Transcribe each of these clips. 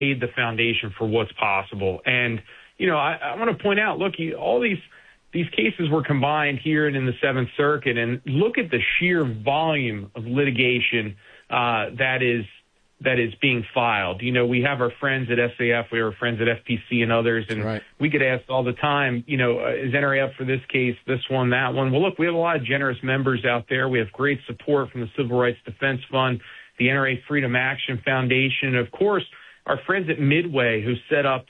laid the foundation for what's possible. And, I want to point out, look, all these cases were combined here and in the Seventh Circuit, and look at the sheer volume of litigation that is being filed. We have our friends at SAF, we have our friends at FPC and others, and we get asked all the time, is NRA up for this case, this one, that one? Well, look, we have a lot of generous members out there. We have great support from the Civil Rights Defense Fund, the NRA Freedom Action Foundation, and of course, our friends at Midway, who set up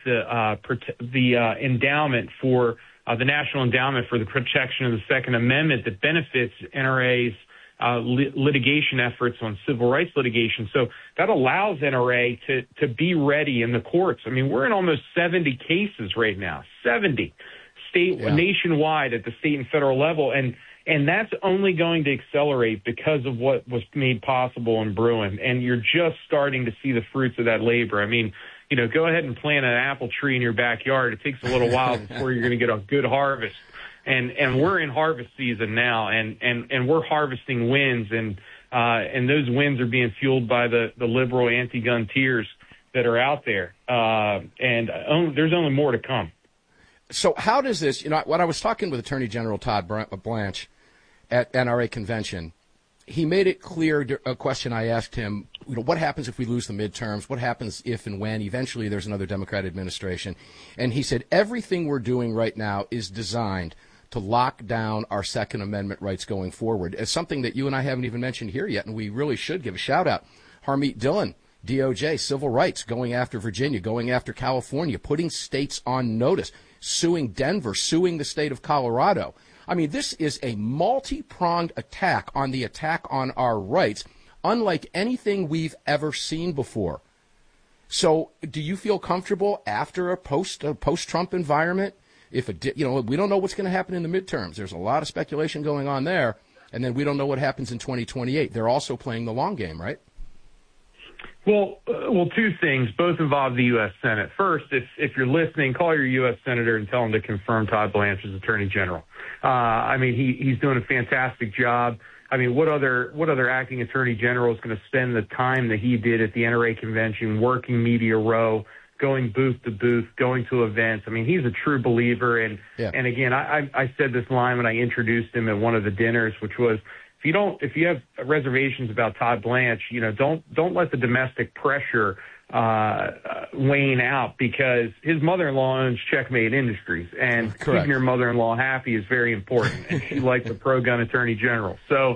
the endowment for the National Endowment for the Protection of the Second Amendment that benefits NRA's litigation efforts on civil rights litigation. So that allows NRA to be ready in the courts. I mean, we're in almost 70 cases right now, 70 nationwide at the state and federal level. And that's only going to accelerate because of what was made possible in Bruen. And you're just starting to see the fruits of that labor. I mean, go ahead and plant an apple tree in your backyard. It takes a little while before you're going to get a good harvest. And we're in harvest season now, and we're harvesting wins, and those wins are being fueled by the liberal anti-gun tiers that are out there. There's only more to come. So how does this, when I was talking with Attorney General Todd Blanche at NRA convention, he made it clear, a question I asked him, what happens if we lose the midterms? What happens if and when eventually there's another Democrat administration? And he said, everything we're doing right now is designed to lock down our Second Amendment rights going forward. It's something that you and I haven't even mentioned here yet, and we really should give a shout out. Harmeet Dillon, DOJ, civil rights, going after Virginia, going after California, putting states on notice, suing Denver, suing the state of Colorado. I mean, this is a multi-pronged attack on our rights, unlike anything we've ever seen before. So do you feel comfortable after a post-Trump environment? We don't know what's going to happen in the midterms. There's a lot of speculation going on there, and then we don't know what happens in 2028. They're also playing the long game, right? Well, two things. Both involve the U.S. Senate. First, if you're listening, call your U.S. Senator and tell him to confirm Todd Blanche as Attorney General. He's doing a fantastic job. I mean, what other acting Attorney General is going to spend the time that he did at the NRA convention, working Media Row, going booth to booth, going to events? I mean, he's a true believer. And again, I said this line when I introduced him at one of the dinners, which was, if you have reservations about Todd Blanche, don't let the domestic pressure wane out, because his mother-in-law owns Checkmate Industries, and keeping your mother-in-law happy is very important. And she likes a pro-gun Attorney General. So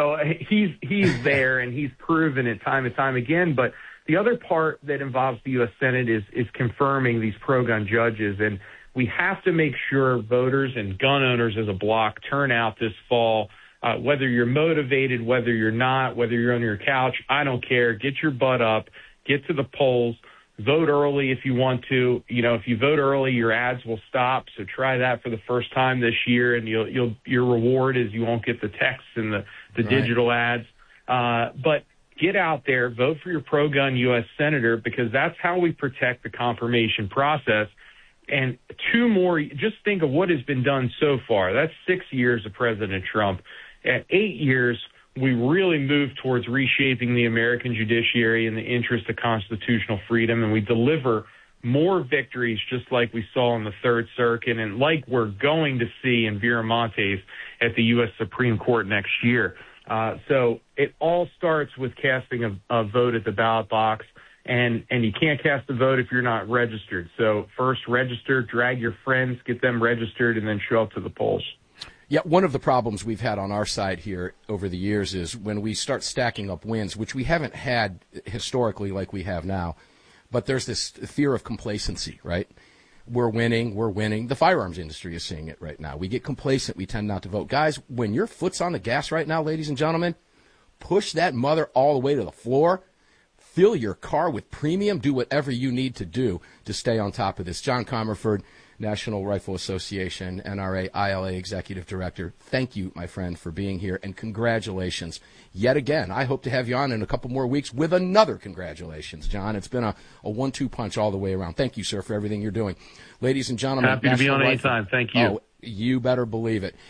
he's there, and he's proven it time and time again. But the other part that involves the U.S. Senate is confirming these pro-gun judges, and we have to make sure voters and gun owners as a block turn out this fall. Whether you're motivated, whether you're not, whether you're on your couch, I don't care. Get your butt up, get to the polls, vote early if you want to. If you vote early, your ads will stop. So try that for the first time this year, and your reward is you won't get the texts and the digital ads. But get out there, vote for your pro-gun U.S. Senator, because that's how we protect the confirmation process. And two more, just think of what has been done so far. That's 6 years of President Trump. At 8 years, we really moved towards reshaping the American judiciary in the interest of constitutional freedom, and we deliver more victories just like we saw in the Third Circuit and like we're going to see in Viramontes at the U.S. Supreme Court next year. So it all starts with casting a vote at the ballot box, and you can't cast a vote if you're not registered. So first register, drag your friends, get them registered, and then show up to the polls. Yeah, one of the problems we've had on our side here over the years is when we start stacking up wins, which we haven't had historically like we have now, but there's this fear of complacency, right? We're winning. The firearms industry is seeing it right now. We get complacent. We tend not to vote. Guys, when your foot's on the gas right now, ladies and gentlemen, push that mother all the way to the floor. Fill your car with premium. Do whatever you need to do to stay on top of this. John Comerford, National Rifle Association, NRA, ILA Executive Director. Thank you, my friend, for being here, and congratulations yet again. I hope to have you on in a couple more weeks with another congratulations, John. It's been a 1-2 punch all the way around. Thank you, sir, for everything you're doing. Ladies and gentlemen. Happy to be on anytime. Thank you. Oh, you better believe it.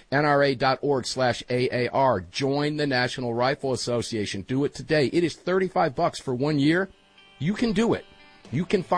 NRA.org/AAR. Join the National Rifle Association. Do it today. It is $35 for 1 year. You can do it. You can find